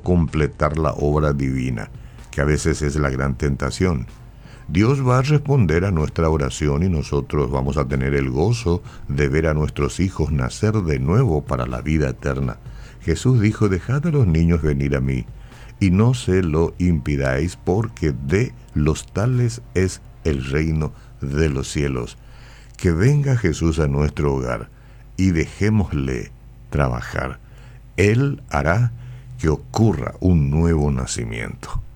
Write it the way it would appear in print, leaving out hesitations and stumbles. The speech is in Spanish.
completar la obra divina, que a veces es la gran tentación. Dios va a responder a nuestra oración y nosotros vamos a tener el gozo de ver a nuestros hijos nacer de nuevo para la vida eterna. Jesús dijo: dejad a los niños venir a mí, y no se lo impidáis, porque de los tales es el reino de los cielos. Que venga Jesús a nuestro hogar y dejémosle trabajar. Él hará que ocurra un nuevo nacimiento.